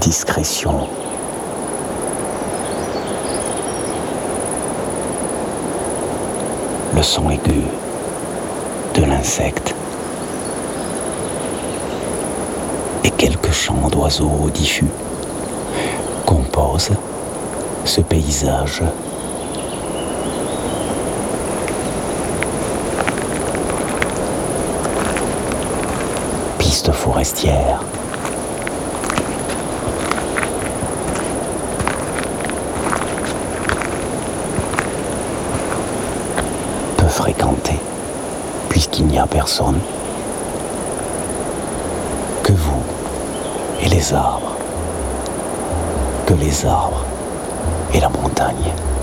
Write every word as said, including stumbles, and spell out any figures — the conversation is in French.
discrétion. Le son aigu de l'insecte et quelques chants d'oiseaux diffus composent ce paysage. Piste forestière. Peu fréquentée, puisqu'il n'y a personne que vous et les arbres, que les arbres et la montagne.